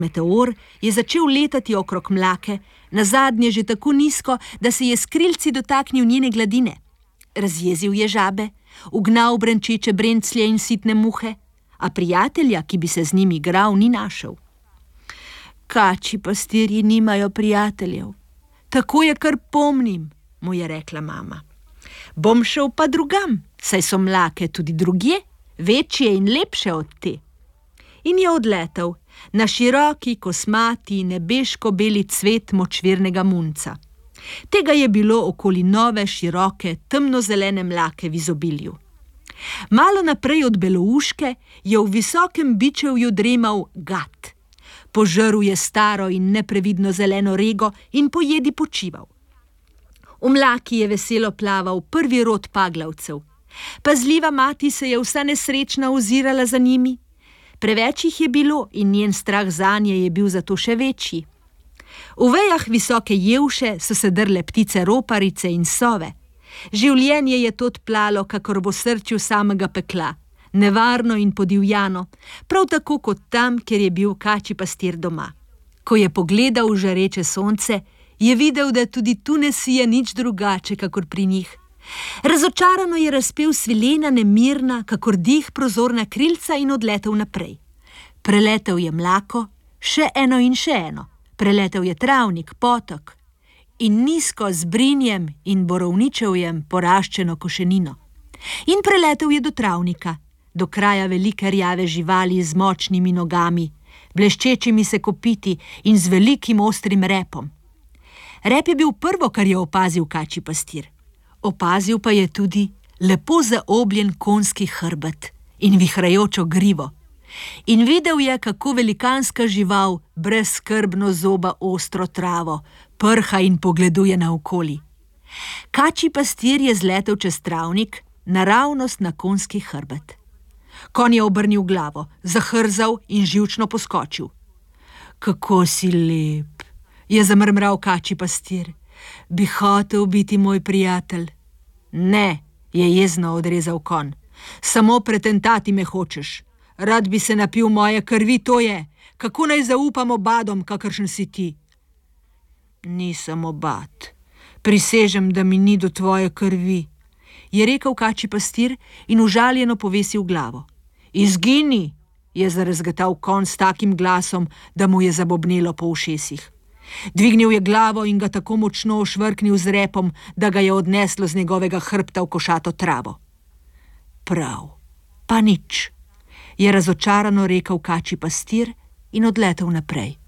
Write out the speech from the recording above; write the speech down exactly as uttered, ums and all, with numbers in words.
Meteor je začel letati okrog Mlake, nazadnje že tako nizko, da se je s krilci dotaknil njene gladine. Razjezil je žabe, ugnal brenčeče brenclje in sitne muhe, a prijatelja, ki bi se z njim igral, ni našel. Kačji pastirji nimajo prijateljev. Tako je, kar pomnim, mu je rekla mama. Bom šel pa drugam, saj so Mlake tudi drugje, večje in lepše od te. In je odletel na široki, kosmati, nebeško-beli cvet močvirnega munca. Tega je bilo okoli nove, široke, temnozelene Mlake v izobilju. Malo naprej od Belouške je v visokem bičevju dremal Gat. Požrl je staro in neprevidno zeleno rego in po jedi počival. V Mlaki je veselo plaval prvi rod paglavcev. Pazljiva mati se je vsa nesrečna ozirala za njimi. Preveč jih je bilo in njen strah zanje je bil zato še večji. V vejah visoke jevše so se drle ptice roparice in sove. Življenje je tod plalo, kakor v osrčju samega pekla, nevarno in podivjano, prav tako kot tam, kjer je bil kačji pastir doma. Ko je pogledal v žareče sonce, je videl, da tudi tu ne sije nič drugače, kakor pri njih. Razočarano je razpel svilena nemirna, kakor dih prozorna krilca in odletel naprej. Preletel je Mlako, še eno in še eno. Preletel je travnik, potok in nizko z brinjem in borovničevjem poraščeno košenino. In preletel je do travnika, do kraja velike rjave živali z močnimi nogami, bleščečimi se kopiti in z velikim ostrim repom. Rep je bil prvo, kar je opazil kačji pastir. Opazil pa je tudi lepo zaobljen konjski hrbet in vihrajočo grivo. In videl je, kako velikanska žival brezskrbno zoba ostro travo, prha in pogleduje naokoli. Kačji pastir je zletel čez travnik, naravnost na konjski hrbet. Konj je obrnil glavo, zahrzal in živčno poskočil. Kako si lep, je zamrmral kačji pastir. Bi hotel biti moj prijatelj? Ne, je jezno odrezal konj. Samo pretentati me hočeš. Rad bi se napil moje krvi, to je. Kako naj zaupam obadom, kakršen si ti? Nisem obad. Prisežem, da mi ni do tvoje krvi, je rekel kačji pastir in užaljeno povesil glavo. Izgini, je zarezgetal konj s takim glasom, da mu je zabobnelo po ušesih. Dvignil je glavo in ga tako močno ošvrknil z repom, da ga je odneslo z njegovega hrbta v košato travo. Prav, pa nič, je razočarano rekel kačji pastir in odletel naprej.